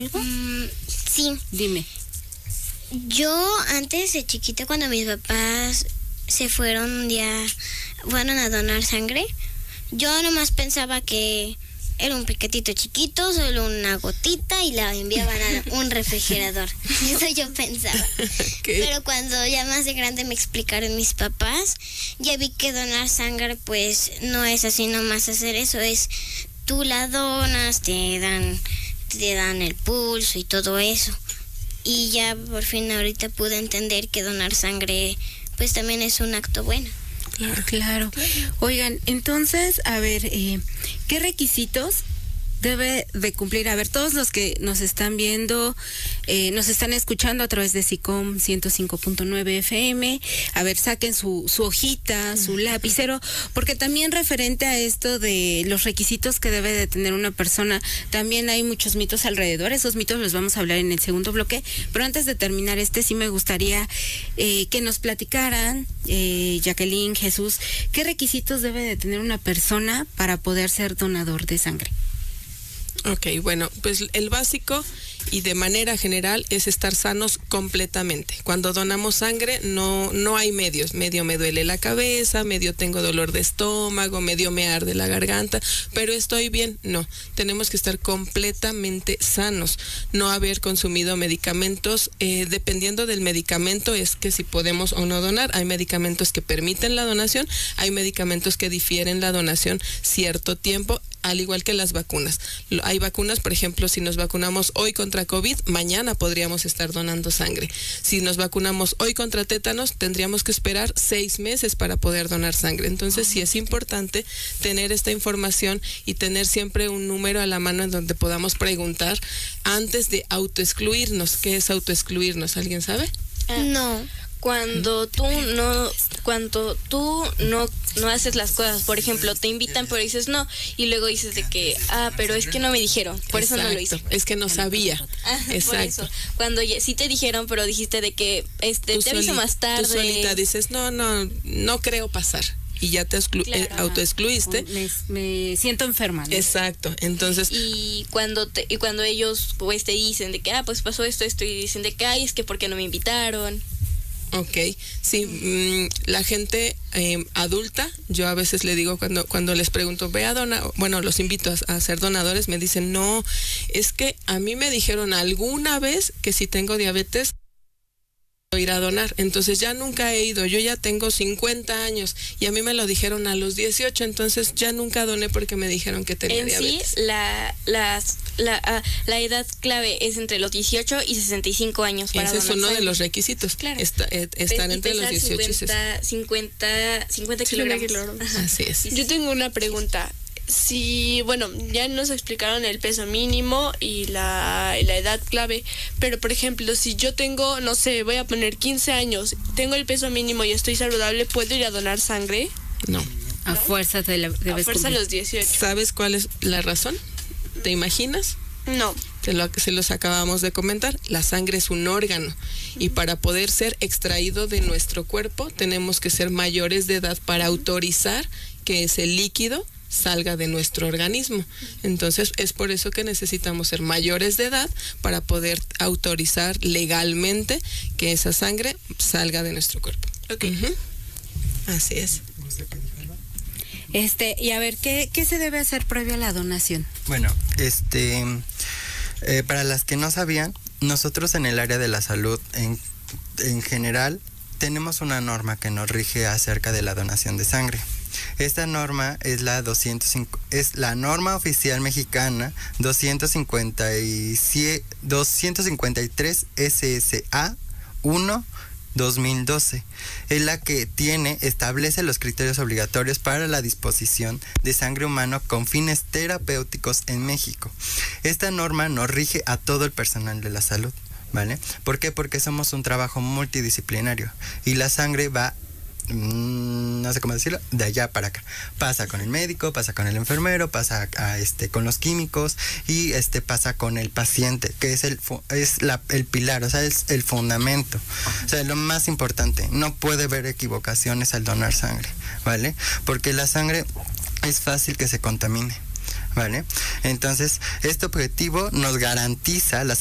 Sí. Dime. Yo antes de chiquita, cuando mis papás se fueron un día, fueron a donar sangre, yo nomás pensaba que era un piquetito chiquito, solo una gotita y la enviaban a un refrigerador. Eso yo pensaba. Pero cuando ya más de grande me explicaron mis papás, ya vi que donar sangre pues no es así nomás hacer eso, es tú la donas, te dan el pulso y todo eso. Y ya por fin ahorita pude entender que donar sangre pues también es un acto bueno. Claro. Oigan, entonces, a ver, ¿qué requisitos debe de cumplir? A ver, todos los que nos están viendo, nos están escuchando a través de SICOM 105.9 FM, a ver, saquen su hojita, su lapicero, porque también referente a esto de los requisitos que debe de tener una persona, también hay muchos mitos alrededor. Esos mitos los vamos a hablar en el segundo bloque, pero antes de terminar sí me gustaría que nos platicaran, Jacqueline, Jesús, ¿qué requisitos debe de tener una persona para poder ser donador de sangre? Ok, bueno, pues el básico y de manera general es estar sanos completamente. Cuando donamos sangre no hay medios. Medio me duele la cabeza, medio tengo dolor de estómago, medio me arde la garganta, pero estoy bien. No, tenemos que estar completamente sanos. No haber consumido medicamentos. Dependiendo del medicamento es que si podemos o no donar. Hay medicamentos que permiten la donación, hay medicamentos que difieren la donación cierto tiempo, al igual que las vacunas. Hay vacunas, por ejemplo, si nos vacunamos hoy contra COVID, mañana podríamos estar donando sangre. Si nos vacunamos hoy contra tétanos, tendríamos que esperar 6 meses para poder donar sangre. Entonces, sí es importante tener esta información y tener siempre un número a la mano en donde podamos preguntar antes de autoexcluirnos. ¿Qué es autoexcluirnos? ¿Alguien sabe? No. Cuando tú no haces las cosas, por ejemplo, te invitan pero dices no, y luego dices de que, pero es que no me dijeron, por eso no lo hice. Es que no sabía. Exacto. Por eso. Cuando sí te dijeron, pero dijiste de que te aviso más tarde. Tú solita dices, no creo pasar. Y ya te autoexcluiste. Me siento enferma, ¿no? Exacto. Entonces, y cuando ellos pues te dicen de que pues pasó esto y dicen de que es que ¿por qué no me invitaron? Ok, sí, la gente adulta, yo a veces le digo cuando les pregunto, ve a donar, bueno, los invito a ser donadores, me dicen, no, es que a mí me dijeron alguna vez que si tengo diabetes, ir a donar, entonces ya nunca he ido, yo ya tengo 50 años y a mí me lo dijeron a los 18, entonces ya nunca doné porque me dijeron que tenía diabetes. Sí, la edad clave es entre los 18 y 65 años para donar. Ese es uno de los requisitos, claro. Estar entre los 18 y 50 kilogramos. Así es. Yo tengo una pregunta. Sí, bueno, ya nos explicaron el peso mínimo y la edad clave, pero por ejemplo, si yo tengo, no sé, voy a poner 15 años, tengo el peso mínimo y estoy saludable, ¿puedo ir a donar sangre? No. A fuerza debes fuerza cumplir. a los 18. ¿Sabes cuál es la razón? ¿Te imaginas? No. Se los acabamos de comentar. La sangre es un órgano y para poder ser extraído de nuestro cuerpo tenemos que ser mayores de edad para autorizar que ese líquido salga de nuestro organismo. Entonces es por eso que necesitamos ser mayores de edad para poder autorizar legalmente que esa sangre salga de nuestro cuerpo. Okay. Así es. Y a ver, ¿qué se debe hacer previo a la donación? Bueno, para las que no sabían, nosotros en el área de la salud en general tenemos una norma que nos rige acerca de la donación de sangre. Esta norma es la norma oficial mexicana 253 SSA 1 2012. Es la que establece los criterios obligatorios para la disposición de sangre humana con fines terapéuticos en México. Esta norma nos rige a todo el personal de la salud, ¿vale? ¿Por qué? Porque somos un trabajo multidisciplinario y la sangre va, no sé cómo decirlo, de allá para acá. Pasa con el médico, pasa con el enfermero, pasa con los químicos y pasa con el paciente, que es el pilar, o sea, es el fundamento. O sea, lo más importante, no puede haber equivocaciones al donar sangre, ¿vale? Porque la sangre es fácil que se contamine. ¿vale? Entonces, este objetivo nos garantiza la